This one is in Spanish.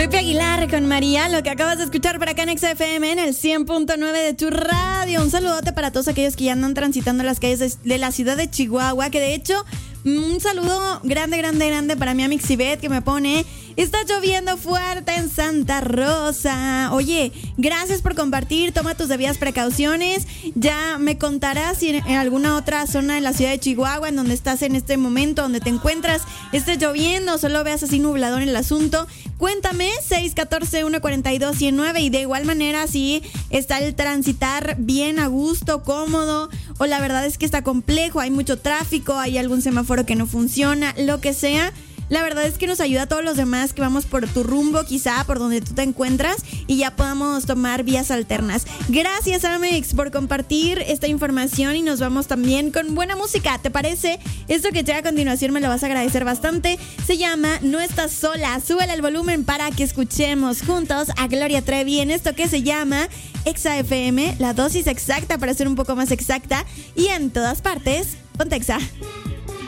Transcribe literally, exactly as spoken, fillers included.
Pepe Aguilar con María, lo que acabas de escuchar por acá en Exa F M en el cien punto nueve de tu radio. Un saludote para todos aquellos que ya andan transitando las calles de, de la ciudad de Chihuahua, que de hecho, un saludo grande, grande, grande para mi amiga Xibet, que me pone: está lloviendo fuerte en Santa Rosa. Oye, gracias por compartir, toma tus debidas precauciones. Ya me contarás si en, en alguna otra zona de la ciudad de Chihuahua, en donde estás en este momento, donde te encuentras, esté lloviendo, solo veas así nublador en el asunto. Cuéntame, seis uno cuatro, uno cuatro dos, uno cero nueve. Y de igual manera, si está el transitar bien a gusto, cómodo, o la verdad es que está complejo, hay mucho tráfico, hay algún semáforo que no funciona, lo que sea. La verdad es que nos ayuda a todos los demás que vamos por tu rumbo, quizá por donde tú te encuentras, y ya podamos tomar vías alternas. Gracias, Amex, por compartir esta información, y nos vamos también con buena música. ¿Te parece? Esto que llega a continuación me lo vas a agradecer bastante. Se llama No Estás Sola. Súbele el volumen para que escuchemos juntos a Gloria Trevi en esto que se llama Exa F M, la dosis exacta para ser un poco más exacta, y en todas partes, ponte Exa.